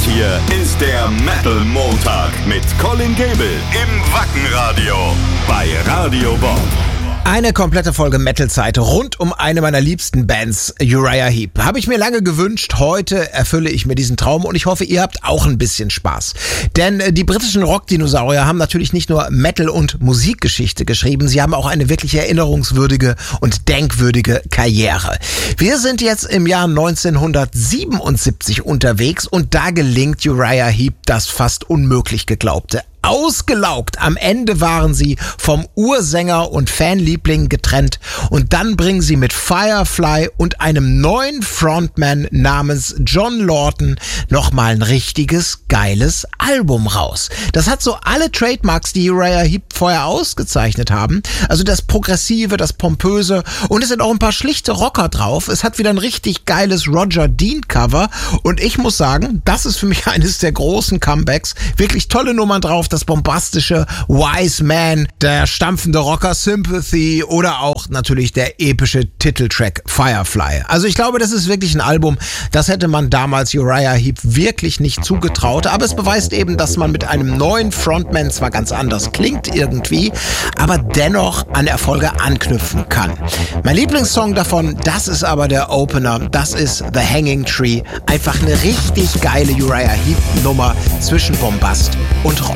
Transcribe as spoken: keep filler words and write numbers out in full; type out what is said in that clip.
hier ist der Metal Montag mit Colin Gable im Wackenradio bei Radio Bob. Eine komplette Folge Metal-Zeit rund um eine meiner liebsten Bands, Uriah Heep. Habe ich mir lange gewünscht. Heute erfülle ich mir diesen Traum und ich hoffe, ihr habt auch ein bisschen Spaß. Denn die britischen Rockdinosaurier haben natürlich nicht nur Metal- und Musikgeschichte geschrieben, sie haben auch eine wirklich erinnerungswürdige und denkwürdige Karriere. Wir sind jetzt im Jahr neunzehnhundertsiebenundsiebzig unterwegs und da gelingt Uriah Heep das fast unmöglich geglaubte. Ausgelaugt. Am Ende waren sie vom Ursänger und Fanliebling getrennt und dann bringen sie mit Firefly und einem neuen Frontman namens John Lawton nochmal ein richtiges geiles Album raus. Das hat so alle Trademarks, die Uriah Heep vorher ausgezeichnet haben. Also das Progressive, das Pompöse und es sind auch ein paar schlichte Rocker drauf. Es hat wieder ein richtig geiles Roger Dean Cover und ich muss sagen, das ist für mich eines der großen Comebacks. Wirklich tolle Nummern drauf. Das bombastische Wise Man, der stampfende Rocker Sympathy oder auch natürlich der epische Titeltrack Firefly. Also ich glaube, das ist wirklich ein Album, das hätte man damals Uriah Heep wirklich nicht zugetraut, aber es beweist eben, dass man mit einem neuen Frontman zwar ganz anders klingt irgendwie, aber dennoch an Erfolge anknüpfen kann. Mein Lieblingssong davon, das ist aber der Opener, das ist The Hanging Tree. Einfach eine richtig geile Uriah Heep Nummer zwischen Bombast und Rock.